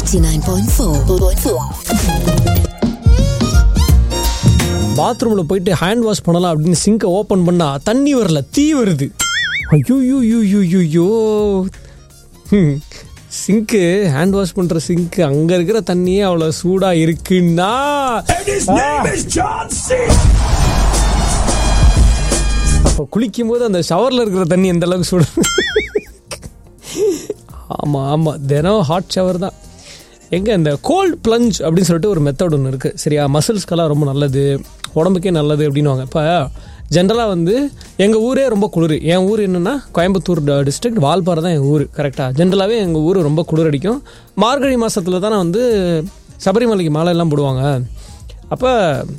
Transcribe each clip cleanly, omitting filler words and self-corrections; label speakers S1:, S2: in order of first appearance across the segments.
S1: 89.4.
S2: பாத்ரூம்ல போயிட்டு hand wash பண்ணலாம் அப்படின்னு சிங்கை ஓபன் பண்ணா தண்ணி வரல, தீ வருது. ஐயோ, சிங்க்கு ஹேண்ட் வாஷ் பண்ற சிங்க்கு அங்க இருக்கிற தண்ணியே அவ்வளவு சூடா இருக்குன்னா அப்ப குளிக்கும் போது அந்த ஷவர்ல இருக்கிற தண்ணி எந்த அளவுக்கு சூடு. ஆமா, தினம் ஹாட் ஷவர் தான். எங்கே இந்த கோல்ட் பிளஞ்ச் அப்படின்னு சொல்லிட்டு ஒரு மெத்தட் ஒன்று இருக்குது, சரியா? மசில்ஸ்க்கெல்லாம் ரொம்ப நல்லது, உடம்புக்கே நல்லது அப்படின்வாங்க. இப்போ ஜென்ரலாக வந்து எங்கள் ஊரே ரொம்ப குளிர். என் ஊர் என்னென்னா கோயம்புத்தூர் டிஸ்ட்ரிக்ட், வால்பாறை தான் என் ஊர். கரெக்டாக ஜென்ரலாகவே எங்கள் ஊர் ரொம்ப குளிர் அடிக்கும். மார்கழி மாதத்தில் தானே வந்து சபரிமலைக்கு மாலை எல்லாம் போடுவாங்க. அப்போ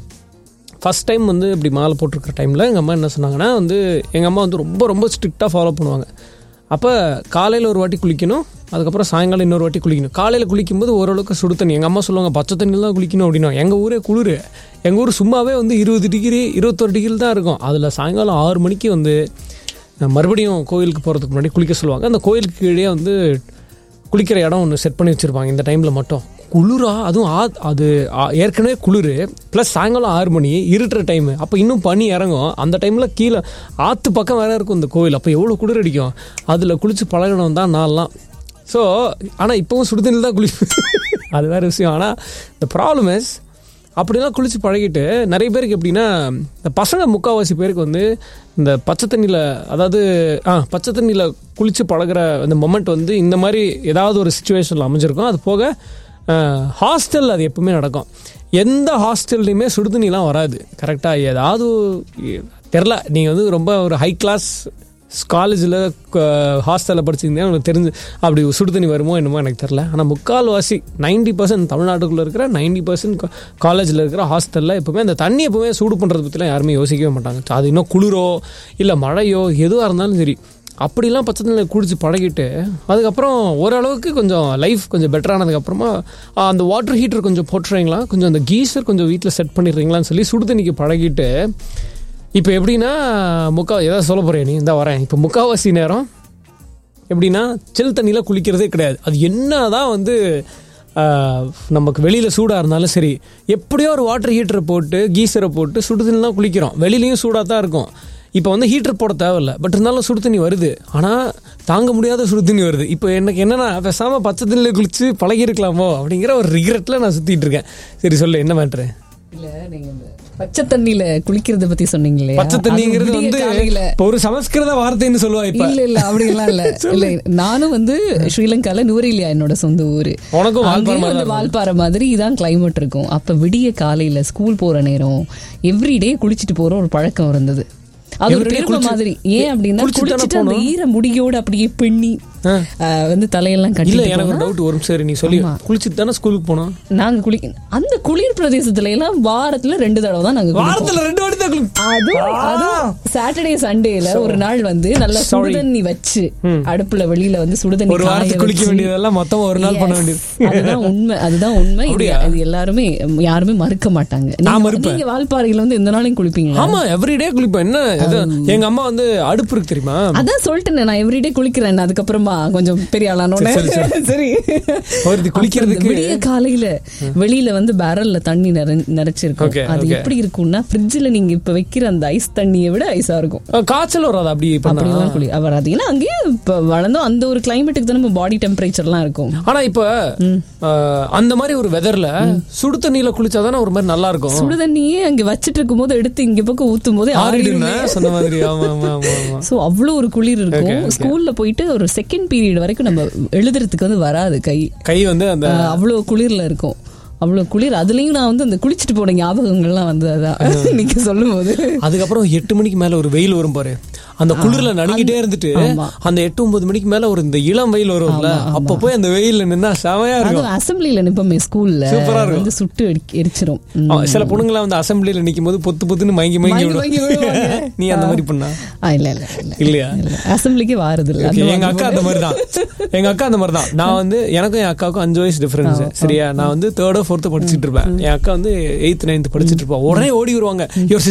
S2: ஃபஸ்ட் டைம் வந்து இப்படி மாலை போட்டிருக்கிற டைமில் எங்கள் அம்மா என்ன சொன்னாங்கன்னா வந்து எங்கள் அம்மா வந்து ரொம்ப ரொம்ப ஸ்ட்ரிக்டாக ஃபாலோ பண்ணுவாங்க. அப்போ காலையில் ஒரு வாட்டி குளிக்கணும், அதுக்கப்புறம் சாயங்காலம் இன்னொரு வாட்டி குளிக்கணும். காலையில் குளிக்கும்போது ஓரளவுக்கு சுடு தண்ணி. எங்கள் அம்மா சொல்லுவாங்க பச்சை தண்ணியில் தான் குளிக்கணும் அப்படின்னா. எங்கள் ஊரே குளிர், எங்கள் ஊர் சும்மாவே வந்து 20 டிகிரி 21 டிகிரி தான் இருக்கும். அதில் சாயங்காலம் 6 மணிக்கு வந்து மறுபடியும் கோயிலுக்கு போகிறதுக்கு முன்னாடி குளிக்க சொல்லுவாங்க. அந்த கோயிலுக்கு கீழே வந்து குளிக்கிற இடம் ஒன்று செட் பண்ணி வச்சுருப்பாங்க. இந்த டைமில் மட்டும் குளிரா, அதுவும் அது ஏற்கனவே குளிர் ப்ளஸ் சாயங்காலம் 6 மணி இருட்டுற டைமு. அப்போ இன்னும் பனி இறங்கும். அந்த டைமில் கீழே ஆற்று பக்கம் வேறு இருக்கும் இந்த கோவில். அப்போ எவ்வளோ குளிர் அடிக்கும். அதில் குளித்து பழகணும் தான் நான்லாம். ஸோ ஆனால் இப்போவும் சுடுதண்ணில் தான் குளிப்பேன். அது வேறு விஷயம். ஆனால் இந்த ப்ராப்ளம் இஸ் அப்படிலாம் குளித்து பழகிட்டு நிறைய பேருக்கு எப்படின்னா, இந்த பசங்க முக்கால்வாசி பேருக்கு வந்து இந்த பச்சை தண்ணியில், அதாவது பச்சை தண்ணியில் குளித்து பழகிற அந்த மொமெண்ட் வந்து இந்த மாதிரி ஏதாவது ஒரு சிச்சுவேஷனில் அமைஞ்சிருக்கும். அது போக ஹாஸ்டல் அது எப்பவுமே நடக்கும். எந்த ஹாஸ்டல்லையுமே சுடுதண்ணிலாம் வராது. கரெக்டாக ஏதாவது தெரில, நீங்கள் வந்து ரொம்ப ஒரு ஹை கிளாஸ் காலேஜில் ஹாஸ்டலில் படிச்சிருந்தேன் உங்களுக்கு தெரிஞ்சு அப்படி சுடுதண்ணி வருமோ என்னமோ எனக்கு தெரில. ஆனால் முக்கால்வாசி 90% தமிழ்நாட்டுக்குள்ளே இருக்கிற 90% காலேஜில் இருக்கிற ஹாஸ்டலில் எப்போவுமே அந்த தண்ணி எப்போவுமே சூடு பண்ணுறது பற்றிலாம் யாருமே யோசிக்கவே மாட்டாங்க. அது இன்னும் குளிரோ இல்லை மழையோ எதுவாக இருந்தாலும் சரி, அப்படிலாம் பச்சை தண்ணியில் குடிச்சு பழகிட்டு அதுக்கப்புறம் ஓரளவுக்கு கொஞ்சம் லைஃப் கொஞ்சம் பெட்டரானதுக்கப்புறமா அந்த வாட்டர் ஹீட்டர் கொஞ்சம் போட்டுறீங்களா, கொஞ்சம் அந்த கீசர் கொஞ்சம் வீட்டில் செட் பண்ணிடுறீங்களான்னு சொல்லி சுடு தண்ணிக்கு பழகிட்டு இப்போ எப்படின்னா எதாவது சொல்ல போகிறேன் நீ இந்த வரேன். இப்போ முக்கால்வாசி நேரம் எப்படின்னா சில் தண்ணியில் குளிக்கிறதே கிடையாது. அது என்ன தான் வந்து நமக்கு வெளியில் சூடாக இருந்தாலும் சரி, எப்படியோ ஒரு வாட்டர் ஹீட்டரை போட்டு கீசரை போட்டு சுடு தண்ணி தான் குளிக்கிறோம். வெளியிலையும் சூடாக தான் இருக்கும். இப்போ வந்து ஹீட்டர் போட தேவையில்லை, பட் இருந்தாலும் சுடு தண்ணி வருது. ஆனால் தாங்க முடியாத சுடு தண்ணி வருது. இப்போ எனக்கு என்னென்னா பேசாமல் பச்சை தண்ணியில் குளித்து பழகிருக்கலாமோ அப்படிங்கிற ஒரு ரிக்ரெட்டில் நான் சுற்றிட்டு இருக்கேன். சரி சொல்லு, என்ன மேட்ரு?
S3: இல்லை, நீங்கள் இந்த பச்சை தண்ணியில குளிக்கிறத பத்தி சொன்னீங்களே,
S2: பச்சை தண்ணிங்கிறது வந்து ஒரு சமஸ்கிருத வார்த்தைன்னு சொல்லுவா. இப்ப இல்ல
S3: அப்படிலாம் இல்ல. நானும் வந்து ஸ்ரீலங்கால நூரிலியா என்னோட சொந்த ஊரு. வால்பாறை மாதிரி இதான் கிளைமேட் இருக்கும். அப்ப விடிய காலையில ஸ்கூல் போற நேரம் எவ்ரிடே குளிச்சுட்டு போற ஒரு பழக்கம் இருந்தது. அது ஒரு பெருமை மாதிரி. ஏன் அப்படின்னா குளிச்சுட்டு அந்த ஈர முடியோட அப்படியே பின்னி வந்து தலையெல்லாம் கட்டி.
S2: எனக்கு டவுட் வரும். சரி நீ சொல்லி குளிச்சுட்டு தானே ஸ்கூலுக்கு போனோம்.
S3: நாங்க அந்த குளிர் பிரதேசத்துல எல்லாம் வாரத்துல 2 தடவை தான் நாங்க
S2: வாரத்துல 2 வாட்டி தான்.
S3: அது சாட்டர்டே சண்டேல ஒரு நாள் வந்து நல்ல சுடுதண்ணி வச்சு அடுப்புல வெளியில வந்து சுடுதண்ணி
S2: ஒரு வாரத்துக்கு குளிக்க வேண்டியதெல்லாம் மொத்தம் ஒரு நாள் பண்ண வேண்டியது.
S3: அதுதான் உண்மை. அது எல்லாருமே யாருமே மறுக்க மாட்டாங்க. நீங்க வால்பாறையில வந்து எந்த நாளையும் குளிப்பீங்க?
S2: ஆமா, எவ்ரிடே குளிப்பேன். என்ன எங்க அம்மா வந்து அடுப்பு இருக்கு தெரியுமா?
S3: அதான் சொல்லிட்டேன், நான் எவ்ரிடே குளிக்கிறேன். அதுக்கப்புறமா கொஞ்சம் பெரிய ஆளானோட சரி குளிக்கிறதுக்கு விடிய காலையில வெளியில வந்து பேரல்ல தண்ணி நிறைச்சிருக்கும். அது எப்படி இருக்கும்னா ஃப்ரிட்ஜ்ல நீங்க இப்ப வைக்கிற அந்த ஐஸ் தண்ணியை விட ஐஸா இருக்கும்.
S2: காய்ச்சல் வராது அப்படிலாம்
S3: குளி வராது. ஏன்னா அங்கேயே இப்ப வளர்ந்தோம் அந்த ஒரு கிளைமேட்டுக்கு தான் நம்ம பாடி டெம்பரேச்சர்லாம் இருக்கும்.
S2: ஆனா இப்ப அந்த மாதிரி ஒரு வெதர்ல சுடு தண்ணியில குளிச்சாதானே ஒரு மாதிரி நல்லா இருக்கும்.
S3: சுடு தண்ணியே அங்க வச்சிட்டு இருக்கும் போது எடுத்து இங்க பக்கம் ஊத்தும் போது
S2: சொன்ன மாதிரி
S3: அவ்வளவு ஒரு குளிர் இருக்கும். ஸ்கூல்ல போயிட்டு ஒரு செகண்ட் பீரியட் வரைக்கும் நம்ம எழுதுறதுக்கு வந்து வராது. கை வந்து அந்த அவ்வளவு குளிர்ல இருக்கும். அவ்வளவு குளிர். அதுலயும் நான் வந்து அந்த குளிச்சுட்டு போன ஞாபகங்கள்லாம் வந்து அதான் நீங்க சொல்லும் போது.
S2: அதுக்கப்புறம் 8 மணிக்கு மேல ஒரு வெயில் வரும் பாரு, அந்த குளிர்ல நடுங்கிட்டே இருந்துட்டு அந்த 8-9 மணிக்கு மேல ஒரு இந்த இளம் வெயில் வரும்ல, அப்ப போய் அந்த வெயில்ல நின்னா செமையா இருக்கும்.
S3: அசம்பிளில நிப்போமே ஸ்கூல்ல, சூப்பரா இருக்கும். வந்து சுட்டு எரிச்சிரும்.
S2: சில பொண்ணுங்களா வந்து அசம்பிளில நிக்கும் போது பொத்து பொத்துன்னு மயங்கி விடுவாங்க. நீ அந்த மாதிரி பண்ணா? இல்லையா?
S3: அசம்பிளிக்கு வாரது இல்ல.
S2: எங்க அக்கா அந்த மாதிரிதான். நான் வந்து எனக்கும் என் அக்காவுக்கும் 5 வயசு டிஃபரன்ஸ். சரியா? நான் வந்து 3rd or 4th படிச்சுட்டு இருப்பேன். என் அக்கா வந்து 8th 9th படிச்சுட்டு இருப்பா. உடனே ஓடி வருவாங்க,